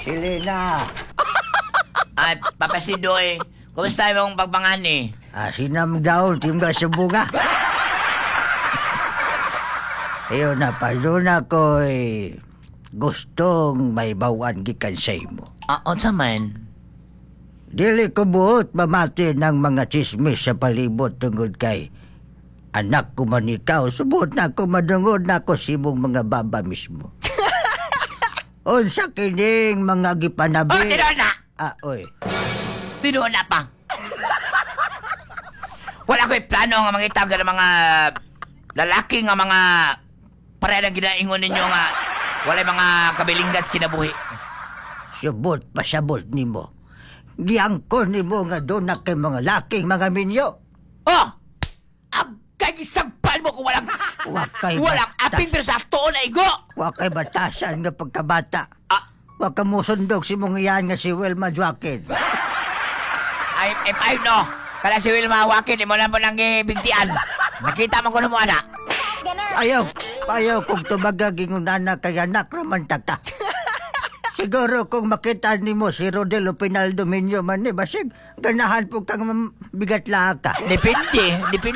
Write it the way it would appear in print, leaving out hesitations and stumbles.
Selena. Ay, Papasidoy, kumusta yung pagpangani? Sinam daw, tinggal sa bunga. Iyo na pa, doon ako'y gustong may bawan gikan sa imo. Unsa man? Dili ko buot mamati ng mga chismis sa palibot tungod kay anak ko man ikaw. Subot na ako madungod na ako simong mga baba mismo. Unsa kining mga gipanabi. Tinuod na! Oy. Tinuod na pa. Wala ko'y plano nga mangitag ng mga lalaki nga mga para na ginaingon ninyo nga walay mga kabilinggas kinabuhi. Subot pasabot nimo. Giangkon nimo nga doon na kay mga laking mga minyo. Oh! Agkay gisagpal mo kung walang walang aping pero sa tuon na igo! Wakay batasan nga pagkabata. Waka mo sundog si mong iyan nga si Wilma Joaquin. Ay, no. Kala si Wilma Joaquin, imo na mo lang ibigtian. Nakita mo ko na mo, anak. Ayaw kung tumagaging unana kay anak naman tata. Siguro kung makita ni mo si Rodel Pinaldo Minyo man basig ganahan po kang bigat lahat ka. Depende